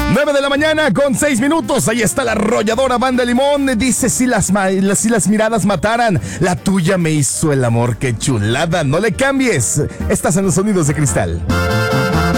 9 de la mañana con 6 minutos. Ahí está la arrolladora Banda Limón. Dice: si las miradas mataran, la tuya me hizo el amor. Qué chulada. No le cambies. Estás en los sonidos de cristal.